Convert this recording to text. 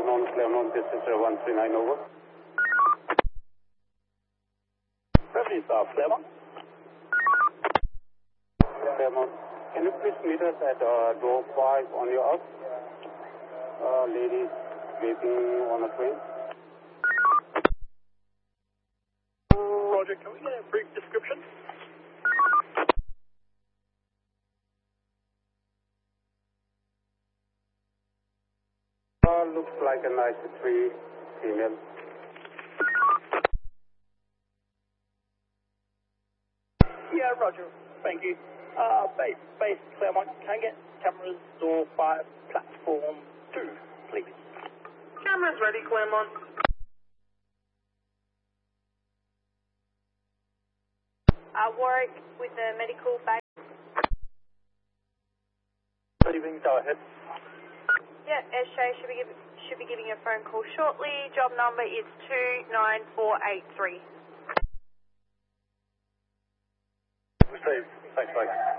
Claremont, this is 139 over. Revenue staff, Claremont. Claremont, can you please meet us at door 5 on your out? Ladies waiting on a train. Roger, can we get a brief description? Looks like a 93 female. Yeah, Roger. Thank you. Base Claremont, can I get cameras door 5, platform 2, please? Cameras ready, Claremont. Warwick with the medical base. Good evening, go ahead. Yeah, SJ should be giving you a phone call shortly. Job number is 29483. Received. Thanks, mate.